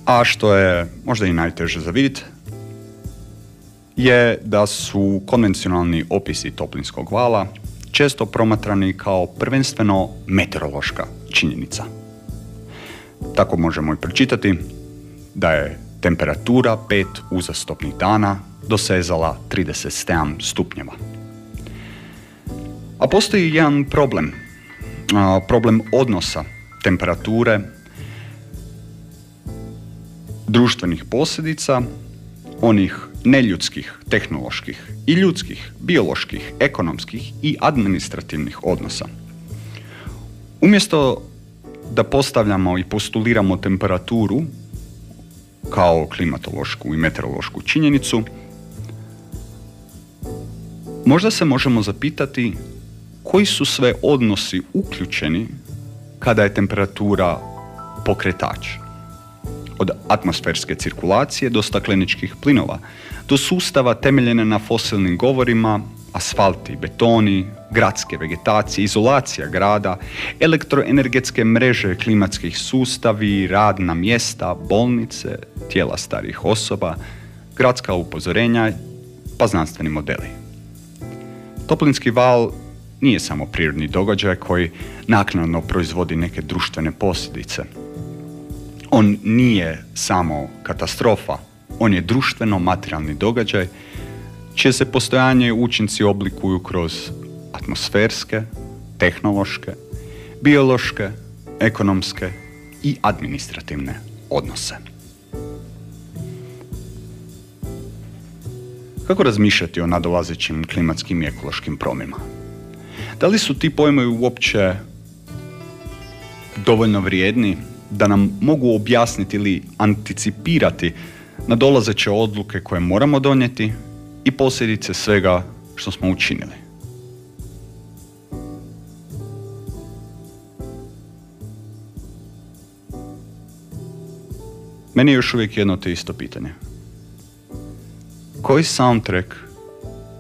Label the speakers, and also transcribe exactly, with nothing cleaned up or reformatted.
Speaker 1: A što je možda i najteže za vidjeti, je da su konvencionalni opisi toplinskog vala često promatrani kao prvenstveno meteorološka činjenica. Tako možemo i pročitati da je temperatura pet uzastopnih dana dosezala trideset sedam stupnjeva. A postoji jedan problem, a, problem odnosa temperature, društvenih posljedica, onih neljudskih, tehnoloških i ljudskih, bioloških, ekonomskih i administrativnih odnosa. Umjesto da postavljamo i postuliramo temperaturu kao klimatološku i meteorološku činjenicu, možda se možemo zapitati koji su sve odnosi uključeni kada je temperatura pokretač. Od atmosferske cirkulacije do stakleničkih plinova, do sustava temeljene na fosilnim govorima, asfalti, betoni, gradske vegetacije, izolacija grada, elektroenergetske mreže klimatskih sustavi, radna mjesta, bolnice, tijela starijih osoba, gradska upozorenja, pa znanstveni modeli. Toplinski val nije samo prirodni događaj koji naknadno proizvodi neke društvene posljedice. On nije samo katastrofa, on je društveno-materijalni događaj čije se postojanje i učinci oblikuju kroz atmosferske, tehnološke, biološke, ekonomske i administrativne odnose. Kako razmišljati o nadolazećim klimatskim i ekološkim promjenama? Da li su ti pojmovi uopće dovoljno vrijedni da nam mogu objasniti ili anticipirati na dolazeće odluke koje moramo donijeti i posljedice svega što smo učinili? Meni je još uvijek jedno te isto pitanje. Koji soundtrack